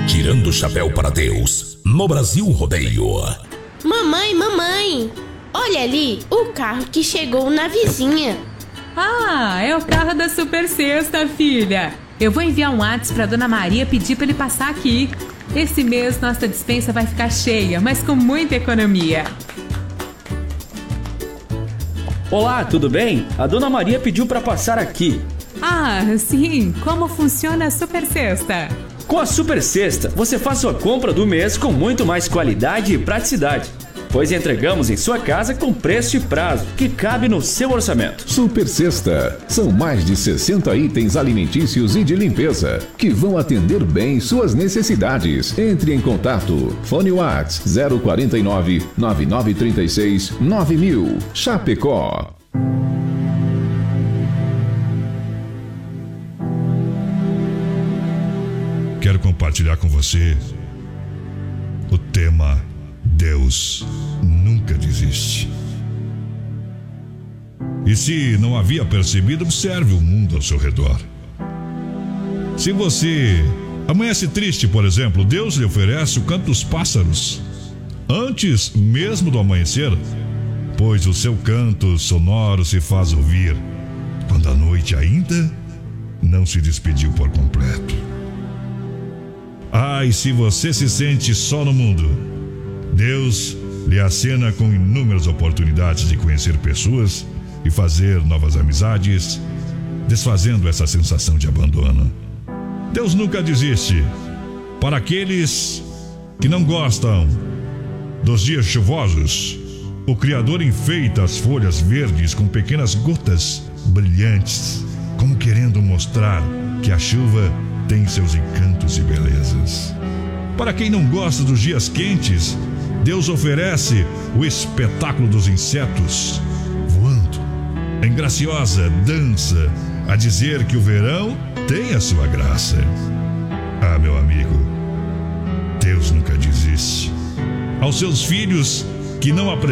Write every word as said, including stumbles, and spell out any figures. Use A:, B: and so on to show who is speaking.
A: Tirando o chapéu para Deus, no Brasil Rodeio.
B: Mamãe, mamãe, olha ali o carro que chegou na vizinha.
C: Ah, é o carro da Super Sexta, filha. Eu vou enviar um WhatsApp pra Dona Maria pedir pra ele passar aqui. Esse mês nossa despensa vai ficar cheia, mas com muita economia.
D: Olá, tudo bem? A Dona Maria pediu para passar aqui.
C: Ah, sim. Como funciona a Super Sexta?
D: Com a Super Sexta, você faz sua compra do mês com muito mais qualidade e praticidade, pois entregamos em sua casa com preço e prazo que cabe no seu orçamento.
E: Super Sexta. São mais de sessenta itens alimentícios e de limpeza que vão atender bem suas necessidades. Entre em contato. Fone Whats zero quarenta e nove, nove nove trinta e seis, nove mil. Chapecó.
F: Quero compartilhar com você o tema Deus nunca desiste. E se não havia percebido, observe o mundo ao seu redor. Se você amanhece triste, por exemplo, Deus lhe oferece o canto dos pássaros antes mesmo do amanhecer, pois o seu canto sonoro se faz ouvir quando a noite ainda não se despediu por completo. Ah, e se você se sente só no mundo, Deus lhe acena com inúmeras oportunidades de conhecer pessoas e fazer novas amizades, desfazendo essa sensação de abandono. Deus nunca desiste. Para aqueles que não gostam dos dias chuvosos, o Criador enfeita as folhas verdes com pequenas gotas brilhantes, como querendo mostrar que a chuva tem seus encantos e belezas. Para quem não gosta dos dias quentes, Deus oferece o espetáculo dos insetos voando em graciosa dança, a dizer que o verão tem a sua graça. Ah, meu amigo, Deus nunca desiste. Aos seus filhos que não aprendem